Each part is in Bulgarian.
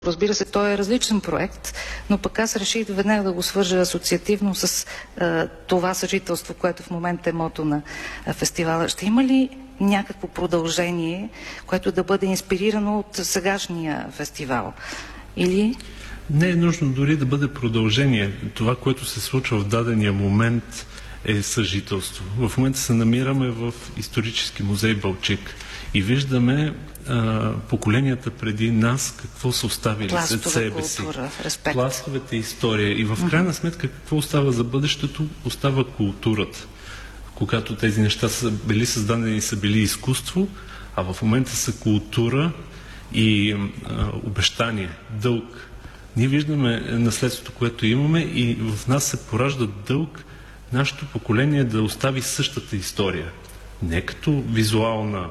Разбира се, той е различен проект, но пък аз реших веднага да го свържа асоциативно с това съжителство, което в момента е мото на фестивала. Ще има ли някакво продължение, което да бъде инспирирано от сегашния фестивал? Или... Не е нужно дори да бъде продължение. Това, което се случва в дадения момент, е съжителство. В момента се намираме в исторически музей Балчик и виждаме поколенията преди нас какво са оставили след себе си. Пластовете история. И в крайна сметка какво остава за бъдещето? Остава културата. Когато тези неща са били създадени и са били изкуство, а в момента са култура и обещание, дълг. Ние виждаме наследството, което имаме, и в нас се поражда дълг нашето поколение да остави същата история. Не като визуална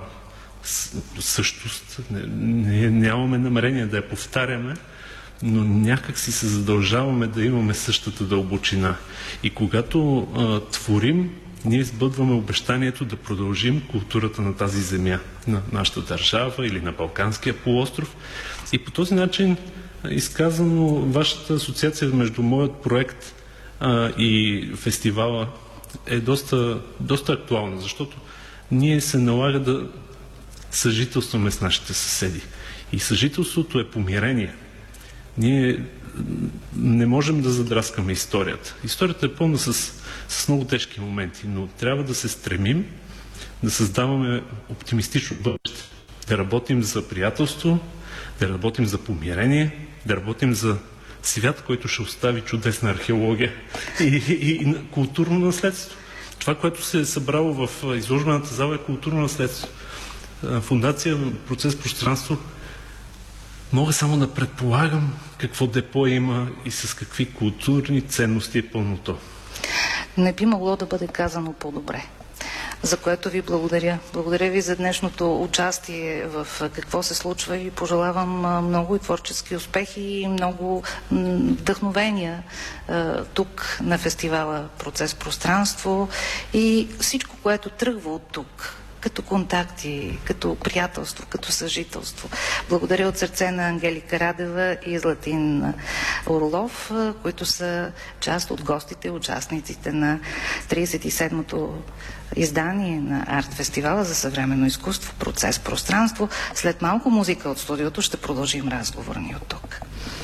същност. Нямаме намерение да я повтаряме, но някак си се задължаваме да имаме същата дълбочина. И когато творим, ние сбъдваме обещанието да продължим културата на тази земя, на нашата държава или на Балканския полуостров. И по този начин, изказано, вашата асоциация между моят проект и фестивала е доста актуална, защото ние се налага да съжителстваме с нашите съседи. И съжителството е помирение. Ние не можем да задраскаме историята. Историята е пълна с много тежки моменти, но трябва да се стремим да създаваме оптимистично бъдеще. Да работим за приятелство, да работим за помирение, да работим за свят, който ще остави чудесна археология и културно наследство. Това, което се е събрало в изложбената зала, е културно наследство. Фондация Процес пространство, мога само да предполагам какво депо има и с какви културни ценности е пълното. Не би могло да бъде казано по-добре, за което ви благодаря. Благодаря ви за днешното участие в какво се случва и пожелавам много и творчески успехи и много вдъхновения тук на фестивала Процес пространство и всичко, което тръгва от тук, като контакти, като приятелство, като съжителство. Благодаря от сърце на Ангелика Радева и Златин Орлов, които са част от гостите, участниците на 37-то издание на арт-фестивала за съвременно изкуство Процес пространство. След малко музика от студиото ще продължим разговора ни от тук.